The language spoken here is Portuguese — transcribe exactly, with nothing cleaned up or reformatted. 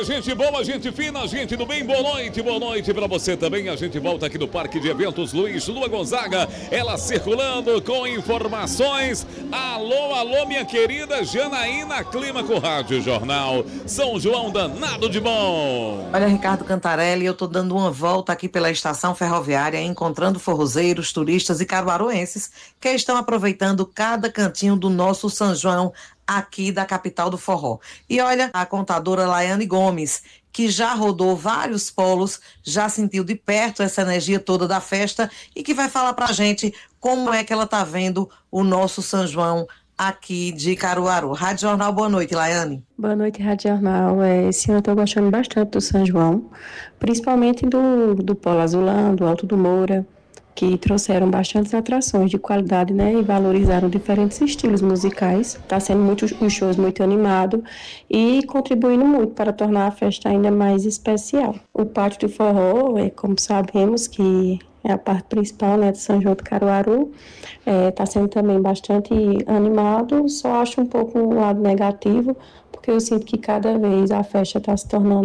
dia, gente boa, gente fina, gente do bem, boa noite, boa noite pra você também. A gente volta aqui no Parque de Eventos Luiz Lua Gonzaga, ela circulando com informações. Alô, alô, minha querida Janaína Clima com o Rádio Jornal São João danado de bom. Olha, Ricardo Cantarelli, eu tô dando uma volta aqui pela estação ferroviária, encontrando forrozeiros, turistas e caruaruenses que estão aproveitando cada cantinho do nosso São João aqui da capital do forró. E olha, a contadora Laiane Gomes, que já rodou vários polos, já sentiu de perto essa energia toda da festa e que vai falar pra gente como é que ela tá vendo o nosso São João aqui de Caruaru. Rádio Jornal, boa noite, Laiane. Boa noite, Rádio Jornal. É, esse ano eu estou gostando bastante do São João, principalmente do, do Polo Azulão, do Alto do Moura, que trouxeram bastantes atrações de qualidade, né, e valorizaram diferentes estilos musicais. Está sendo muito, um shows muito animado e contribuindo muito para tornar a festa ainda mais especial. O Pátio do Forró, é, como sabemos que é a parte principal, né, de São João do Caruaru, está é, sendo também bastante animado, só acho um pouco um lado negativo, porque eu sinto que cada vez a festa está se tornando